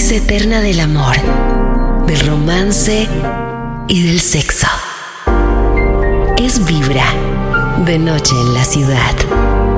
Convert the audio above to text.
danza eterna del amor, del romance y del sexo. Es Vibra, de noche en la ciudad.